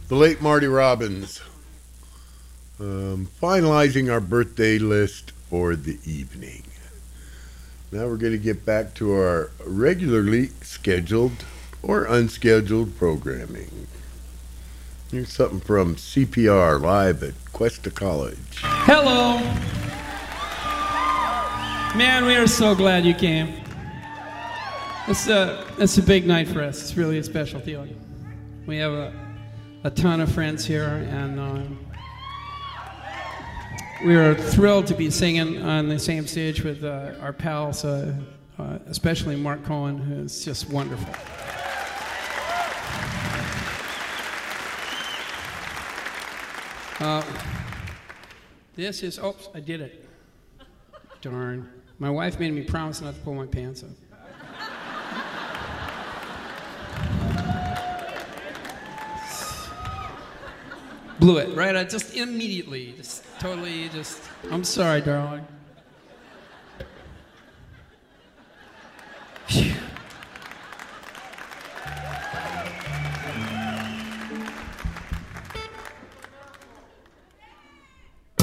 The late Marty Robbins. Finalizing our birthday list for the evening. Now we're going to get back to our regularly scheduled or unscheduled programming. Here's something from CPR live at Cuesta College. Hello. Man, we are so glad you came. It's a big night for us. It's really a special feeling. We have a ton of friends here, and we are thrilled to be singing on the same stage with our pals, especially Mark Cohen, who's just wonderful. This is, oops, I did it. Darn. My wife made me promise not to pull my pants up. Blew it, right? I just immediately, just totally, I'm sorry, darling.